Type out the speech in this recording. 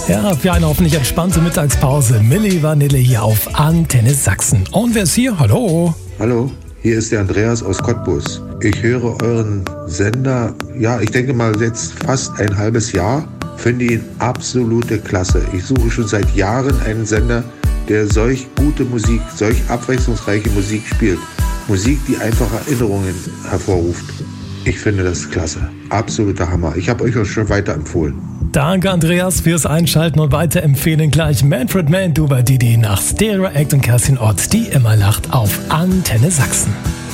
Ja, für eine hoffentlich entspannte Mittagspause. Milli Vanilli hier auf Antenne Sachsen. Und wer ist hier? Hallo. Hallo, hier ist der Andreas aus Cottbus. Ich höre euren Sender, ja, ich denke mal jetzt fast ein halbes Jahr. Finde ihn absolute Klasse. Ich suche schon seit Jahren einen Sender, der solch gute Musik, solch abwechslungsreiche Musik spielt. Musik, die einfach Erinnerungen hervorruft. Ich finde das klasse. Absoluter Hammer. Ich habe euch auch schon weiterempfohlen. Danke, Andreas, fürs Einschalten und weiterempfehlen. Gleich Manfred Mann, Duba Didi nach Stereo Act und Kerstin Ott, die immer lacht auf Antenne Sachsen.